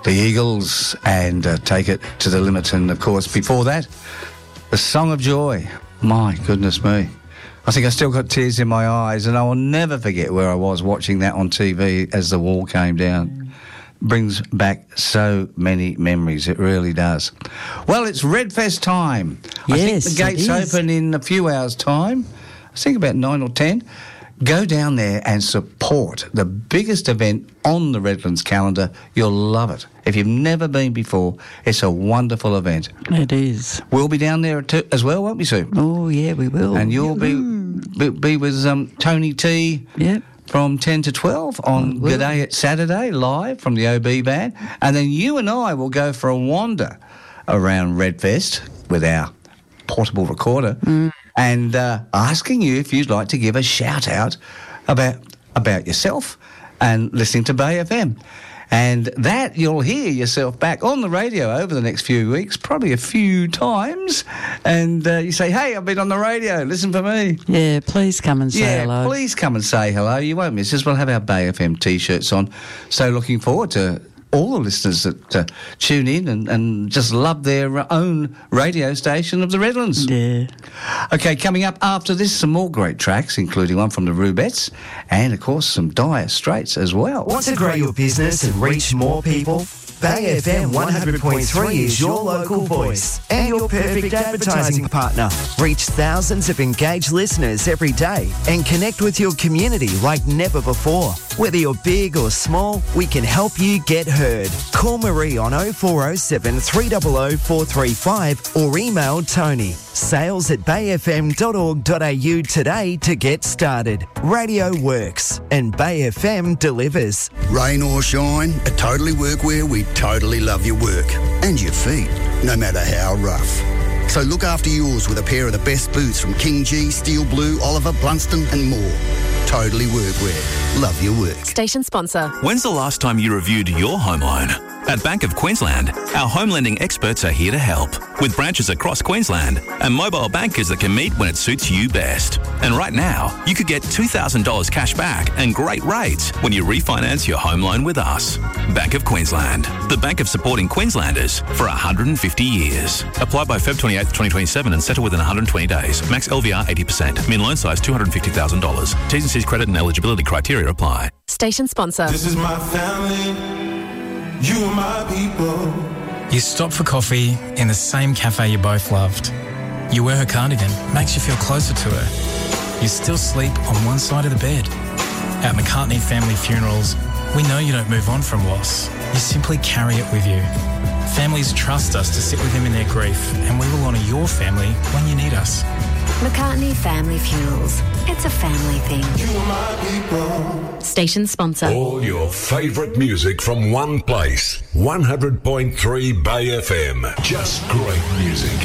the Eagles, and Take It to the Limit. And, of course, before that, The Song of Joy. My goodness me. I think I still got tears in my eyes, and I will never forget where I was watching that on TV as the wall came down. Brings back so many memories, it really does. Well, it's Redfest time. Yes, I think the gates open in a few hours' time. I think about 9 or 10. Go down there and support the biggest event on the Redlands calendar. You'll love it. If you've never been before, it's a wonderful event. It is. We'll be down there as well, won't we, Sue? Oh, yeah, we will. And you'll be with Tony T. Yep. From 10 to 12 on G'day It's Saturday, live from the OB band. And then you and I will go for a wander around Redfest with our portable recorder and asking you if you'd like to give a shout-out about yourself and listening to Bay FM. And that you'll hear yourself back on the radio over the next few weeks, probably a few times. And you say, hey, I've been on the radio, listen for me. Yeah, please come and say hello. Yeah, please come and say hello. You won't miss us. We'll have our Bay FM T-shirts on. So looking forward to all the listeners that tune in and just love their own radio station of the Redlands. Yeah. Okay, coming up after this, some more great tracks, including one from the Rubettes and, of course, some Dire Straits as well. Want to grow your business and reach more people? Bay FM 100.3 is your local voice and your perfect advertising partner. Reach thousands of engaged listeners every day and connect with your community like never before. Whether you're big or small, we can help you get heard. Call Marie on 0407 300 435 or email Tony. sales@bayfm.org.au today to get started. Radio works and Bay FM delivers. Rain or shine, at Totally Workwear, we totally love your work and your feet, no matter how rough. So look after yours with a pair of the best boots from King G, Steel Blue, Oliver, Blunston and more. Totally Workwear. Love your work. Station sponsor. When's the last time you reviewed your home loan? At Bank of Queensland, our home lending experts are here to help, with branches across Queensland and mobile bankers that can meet when it suits you best. And right now, you could get $2,000 cash back and great rates when you refinance your home loan with us. Bank of Queensland, the bank of supporting Queenslanders for 150 years. Apply by Feb 28th, 2027 and settle within 120 days. Max LVR 80%. Min loan size $250,000. T's and C's credit and eligibility criteria apply. Station sponsor. This is my family. You are my people. You stop for coffee in the same cafe you both loved. You wear her cardigan, makes you feel closer to her. You still sleep on one side of the bed. At McCartney Family Funerals, we know you don't move on from loss. You simply carry it with you. Families trust us to sit with them in their grief, and we will honour your family when you need us. McCartney Family Funerals. It's a family thing. You are my people. Station sponsor. All your favourite music from one place. 100.3 Bay FM. Just great music.